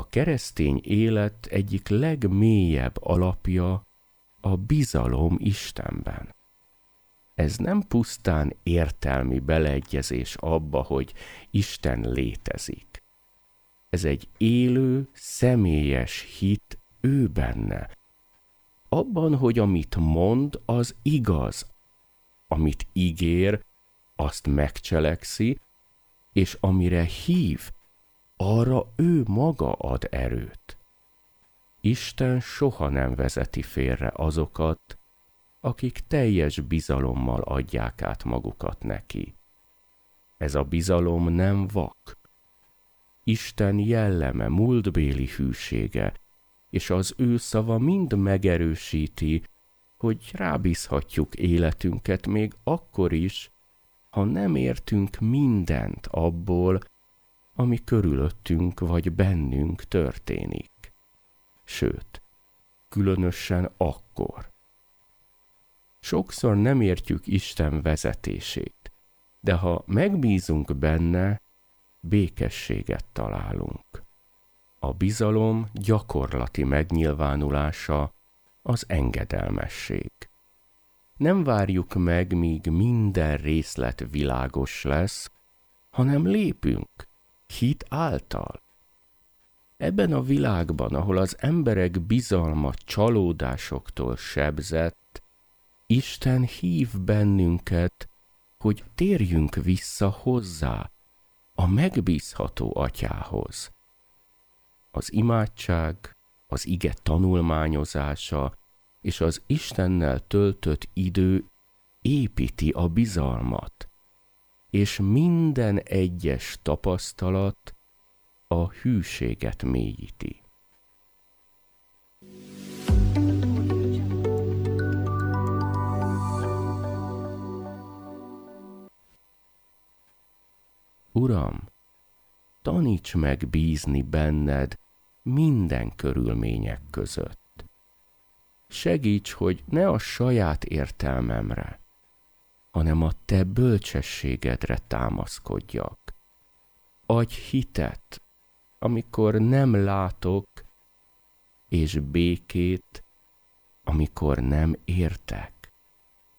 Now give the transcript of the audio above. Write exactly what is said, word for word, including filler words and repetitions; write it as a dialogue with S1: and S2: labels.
S1: keresztény élet egyik legmélyebb alapja a bizalom Istenben. Ez nem pusztán értelmi beleegyezés abba, hogy Isten létezik. Ez egy élő, személyes hit ő benne. Abban, hogy amit mond, az igaz. Amit ígér, azt megcselekszi, és amire hív, arra ő maga ad erőt. Isten soha nem vezeti félre azokat, akik teljes bizalommal adják át magukat neki. Ez a bizalom nem vak. Isten jelleme, múltbéli hűsége, és az ő szava mind megerősíti, hogy rábízhatjuk életünket még akkor is, ha nem értünk mindent abból, ami körülöttünk vagy bennünk történik. Sőt, különösen akkor. Sokszor nem értjük Isten vezetését, de ha megbízunk benne, békességet találunk. A bizalom gyakorlati megnyilvánulása az engedelmesség. Nem várjuk meg, míg minden részlet világos lesz, hanem lépünk, hit által. Ebben a világban, ahol az emberek bizalma csalódásoktól sebzett, Isten hív bennünket, hogy térjünk vissza hozzá, a megbízható Atyához. Az imádság, az ige tanulmányozása és az Istennel töltött idő építi a bizalmat, és minden egyes tapasztalat a hűséget mélyíti. Uram, taníts meg bízni benned minden körülmények között. Segíts, hogy ne a saját értelmemre, hanem a te bölcsességedre támaszkodjak. Adj hitet, amikor nem látok, és békét, amikor nem értek.